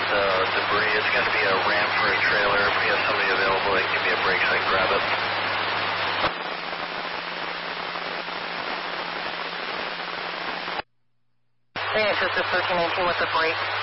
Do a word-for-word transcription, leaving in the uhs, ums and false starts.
uh, debris. It's going to be a ramp for a trailer. If we have somebody available, they can give me a break so I can grab it. Hey, Assistant thirteen nineteen with the brake.